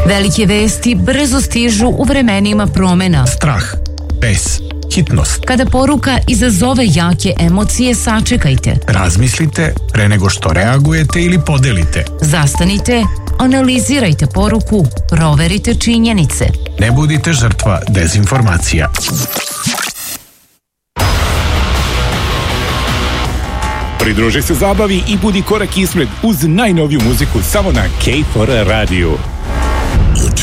Velike vesti brzo stižu u vremenima promena. Strah, bes, hitnost. Kada poruka izazove jake emocije, sačekajte. Razmislite pre nego što reagujete ili podelite. Zastanite, analizirajte poruku, proverite činjenice. Ne budite žrtva dezinformacija. Pridruži se zabavi i budi korak ispred uz najnoviju muziku samo na K4 radiju.